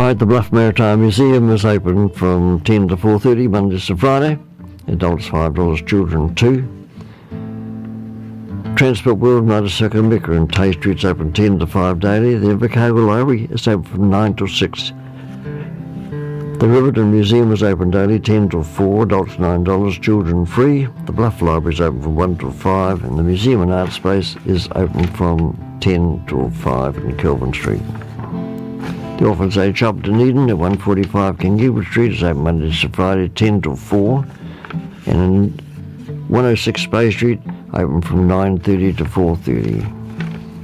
Alright, the Bluff Maritime Museum is open from 10 to 4:30 Mondays to Friday. Adults $5, children $2. Transport World, Motorcycle Mecca and Tay Street's open 10 to 5 daily. The Invercargill Library is open from 9 till 6. The Riverton Museum is open daily 10 till 4, adults $9, children free. The Bluff Library is open from 1 till 5 and the Museum and Art Space is open from 10 till 5 in Kelvin Street. The Orphans Aid Shop Dunedin at 145 King Gilbert Street is open Mondays to Friday 10 till 4 and in 106 Bay Street open from 9:30 to 4:30.